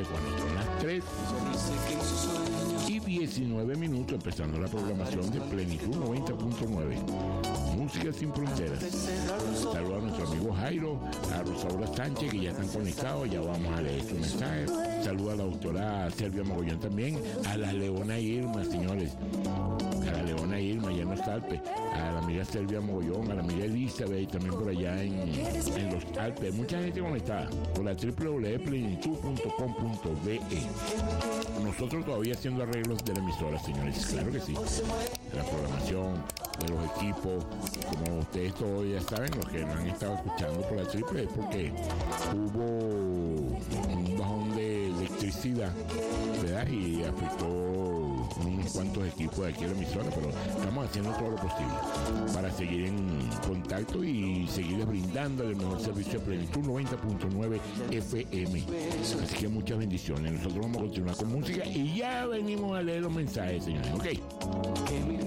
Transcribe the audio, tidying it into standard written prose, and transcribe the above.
cuando son las 3 y 19 minutos, empezando la programación de Plenitud 90.9. Música sin fronteras. Saludos a nuestro amigo Jairo, a Rosaura Sánchez, que ya están conectados, ya vamos a leer su mensaje. Saludos a la doctora Silvia Mogollón también, a la Leona Irma, señores. A la Leona Irma, allá en los Alpes, a la amiga Silvia Mogollón, a la amiga Elizabeth, y también por allá en los Alpes. Mucha gente conectada por la www.plenitud.com.be. Nosotros todavía haciendo arreglos de la emisora, señores, claro que sí. De la programación, de los equipos, como ustedes todos ya saben, los que no han estado escuchando por la triple es porque hubo un bajón de electricidad, ¿verdad? Y afectó unos cuantos equipos de aquí de la emisora, pero estamos haciendo todo lo posible para seguir en contacto y seguirles brindando el mejor servicio de Plenitud 90.9 FM. Así que muchas bendiciones. Nosotros vamos a continuar con música y ya venimos a leer los mensajes, señores. Ok.